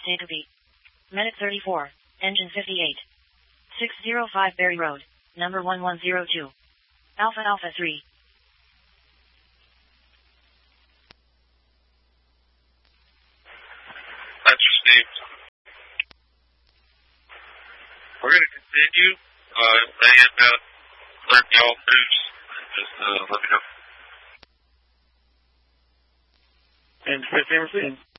Take a beat. Medic 34. Engine 58. 605 Berry Road. Number 1102. Alpha Alpha 3. That's received. We're going to continue. And let y'all boost. Just let me know. And 15 received.